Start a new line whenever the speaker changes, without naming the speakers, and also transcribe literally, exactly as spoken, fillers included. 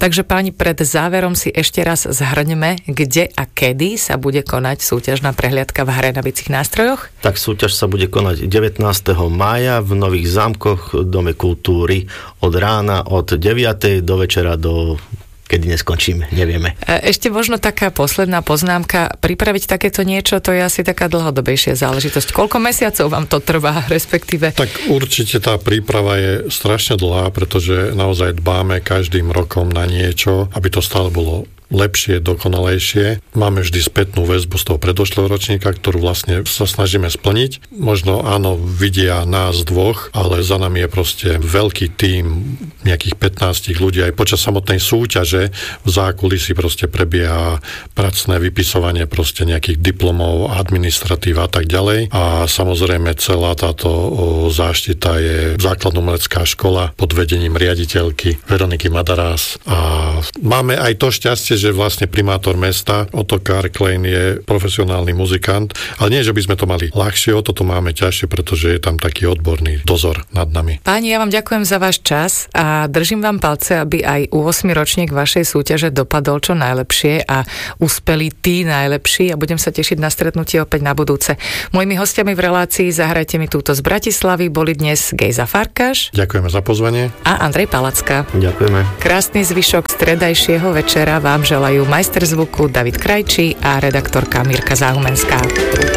Takže páni, pred záverom si ešte raz zhrňme, kde a kedy sa bude konať súťažná prehliadka v hre na bicích nástrojoch.
Tak súťaž sa bude konať devätnásteho mája v Nových Zámkoch, Dome kultúry, od rána od deviatej do večera do... kedy neskončíme, nevieme.
Ešte možno taká posledná poznámka. Pripraviť takéto niečo, to je asi taká dlhodobejšia záležitosť. Koľko mesiacov vám to trvá, respektíve?
Tak určite tá príprava je strašne dlhá, pretože naozaj dbáme každým rokom na niečo, aby to stále bolo lepšie, dokonalejšie. Máme vždy spätnú väzbu z toho predošlého ročníka, ktorú vlastne sa snažíme splniť. Možno áno, vidia nás dvoch, ale za nami je proste veľký tím, nejakých pätnásť ľudí. Aj počas samotnej súťaže v zákulisí proste prebieha pracné vypisovanie proste nejakých diplomov, administratív a tak ďalej. A samozrejme celá táto záštita je základno-umelecká škola pod vedením riaditeľky Veroniky Madarás. A máme aj to šťastie, že vlastne primátor mesta Ottokar Klein je profesionálny muzikant, ale nie, že by sme to mali ľahšie, o toto máme ťažšie, pretože je tam taký odborný dozor nad nami.
Páni, ja vám ďakujem za váš čas a držím vám palce, aby aj ôsmy ročník vašej súťaže dopadol čo najlepšie a uspeli tí najlepší a budem sa tešiť na stretnutie opäť na budúce. Mojimi hostiami v relácii Zahrajte mi túto z Bratislavy boli dnes Gejza Farkáš.
Ďakujeme za pozvanie.
A Andrej Palacka.
Ďakujeme.
Krásny zvyšok stredajšieho večera vám želajú majster zvuku David Krajčí a redaktorka Mirka Záhumenská.